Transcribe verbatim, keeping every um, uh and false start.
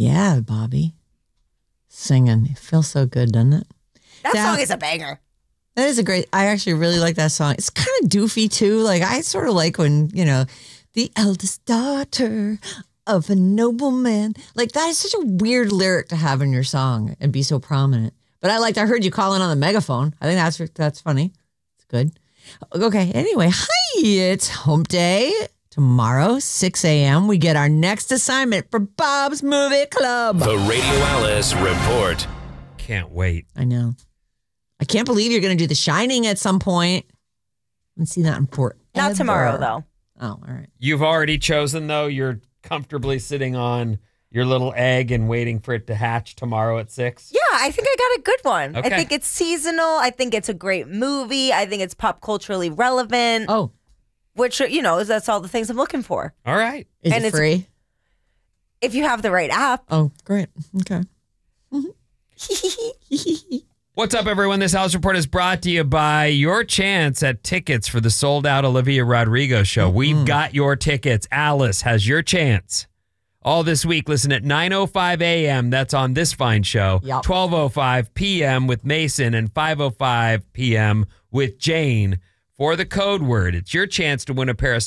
Yeah, Bobby. Singing. It feels so good, doesn't it? That That- song is a banger. That is a great, I actually really like that song. It's kind of doofy too. Like I sort of like when, you know, the eldest daughter of a nobleman. Like that is such a weird lyric to have in your song and be so prominent. But I liked, I heard you calling on the megaphone. I think that's that's funny. It's good. Okay, anyway, hi, it's hump day. Tomorrow, six a.m., we get our next assignment for Bob's Movie Club. The Radio Alice Report. Can't wait. I know. I can't believe you're going to do The Shining at some point. I haven't seen that in forever. Not tomorrow, though. Oh, all right. You've already chosen, though. You're comfortably sitting on your little egg and waiting for it to hatch tomorrow at six? Yeah, I think I got a good one. Okay. I think it's seasonal. I think it's a great movie. I think it's pop culturally relevant. Oh. Which, you know, that's all the things I'm looking for. All right. Is And it it's- free? If you have the right app. Oh, great. Okay. What's up, everyone? This Alice Report is brought to you by your chance at tickets for the sold-out Olivia Rodrigo show. Mm-hmm. We've got your tickets. Alice has your chance. All this week, listen at nine oh five a.m. That's on this fine show. Yep. twelve oh five p.m. with Mason and five oh five p.m. with Jane for the code word. It's your chance to win a pair of